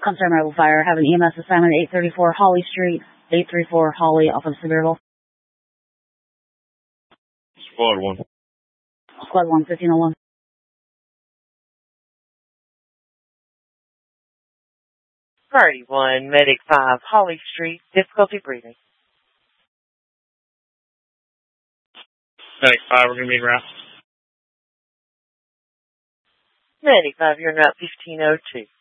Concern Mobile Fire. Have an EMS assignment at 834 Holly Street. 834 Holly off of Sevierville. Squad 1. Squad 1, 1501. Priority 1, Medic 5, Holly Street, difficulty breathing. Medic 5, we're going to be en route. Medic 5, you're en route 1502.